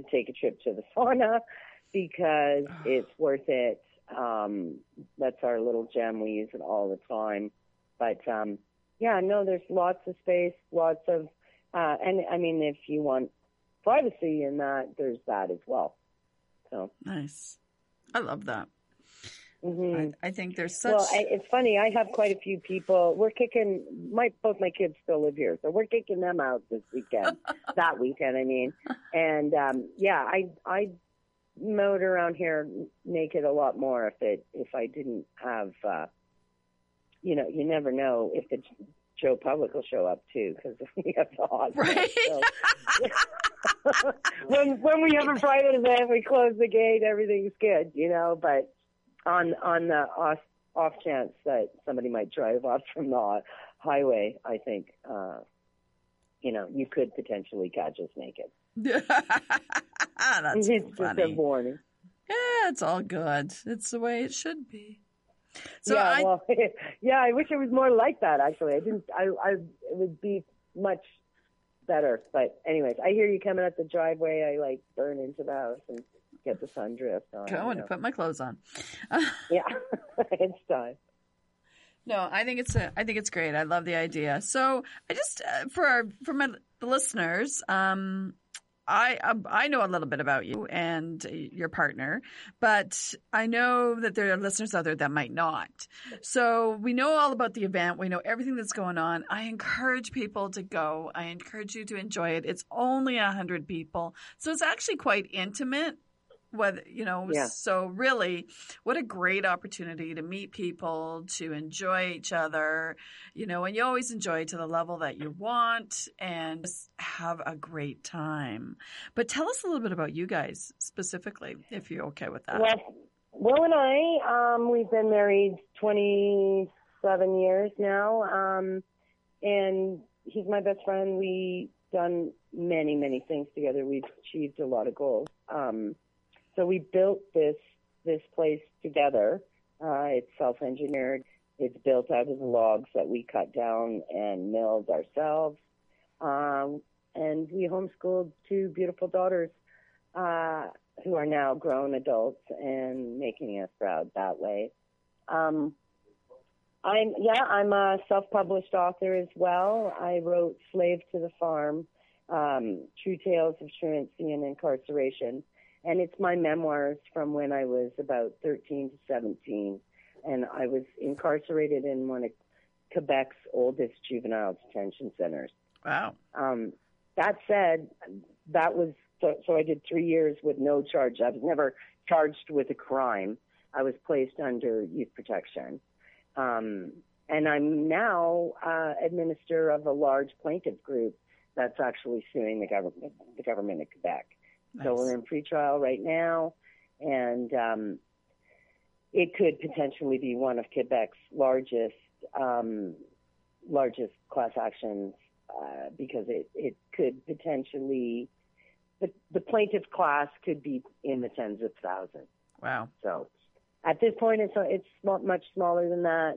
should take a trip to the sauna because it's worth it. That's our little gem. We use it all the time. But, there's lots of space, lots of, and I mean, if you want privacy in that, there's that as well. So nice. I love that. Mm-hmm. I think there's such. Well, it's funny. I have quite a few people. We're kicking both my kids still live here, so we're kicking them out this weekend. That weekend, I mean, and I mowed around here naked a lot more if I didn't have. You never know if the Joe Public will show up too because we have the hot. Right. So, when we have a private event, we close the gate. Everything's good, but. On the off chance that somebody might drive off from the highway, I think, you could potentially catch us naked. That's it's funny. Just a warning. Yeah, it's all good. It's the way it should be. So I wish it was more like that. Actually, it would be much better. But anyways, I hear you coming up the driveway. I burn into the house and get the sun drift on. Going to put my clothes on. Yeah, it's time. No, I think it's great. I love the idea. So I just for the listeners, I know a little bit about you and your partner, but I know that there are listeners out there that might not. So we know all about the event. We know everything that's going on. I encourage people to go. I encourage you to enjoy it. It's only 100 people, so it's actually quite intimate. So really, what a great opportunity to meet people, to enjoy each other, and you always enjoy to the level that you want and just have a great time. But tell us a little bit about you guys specifically, if you're okay with that. Well, Will and I, we've been married 27 years now, and he's my best friend. We've done many, many things together. We've achieved a lot of goals. So we built this place together. It's self-engineered. It's built out of the logs that we cut down and milled ourselves. And we homeschooled two beautiful daughters who are now grown adults and making us proud that way. I'm a self-published author as well. I wrote Slave to the Farm, True Tales of Truancy and Incarceration. And it's my memoirs from when I was about 13 to 17. And I was incarcerated in one of Quebec's oldest juvenile detention centers. Wow. That said, so I did 3 years with no charge. I was never charged with a crime. I was placed under youth protection. And I'm now administrator of a large plaintiff group that's actually suing the government of Quebec. Nice. So we're in pretrial right now, and it could potentially be one of Quebec's largest class actions because it could potentially the plaintiff class could be in the tens of thousands. Wow! So at this point, it's much smaller than that.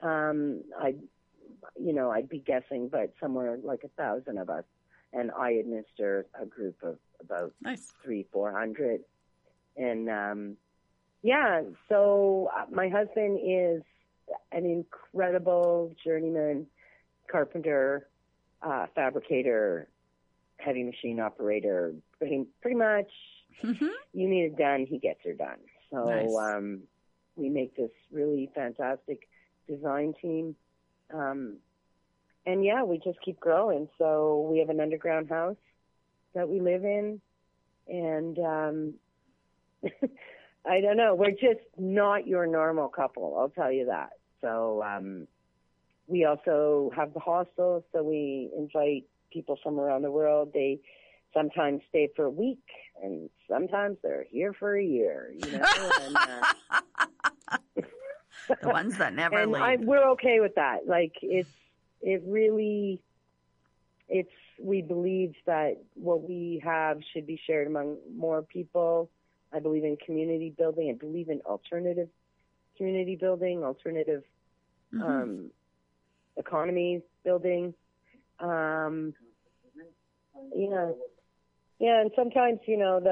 I'd be guessing, but somewhere like 1,000 of us, and I administer a group of about 300-400. And, so my husband is an incredible journeyman, carpenter, fabricator, heavy machine operator. Pretty much you need it done, he gets her done. So nice. We make this really fantastic design team. And we just keep growing. So we have an underground house that we live in. And I don't know. We're just not your normal couple. I'll tell you that. So we also have the hostel. So we invite people from around the world. They sometimes stay for a week, and sometimes they're here for a year. And, the ones that never leave. We're okay with that. We believe that what we have should be shared among more people. I believe in community building. I believe in alternative community building, alternative economy building. And sometimes,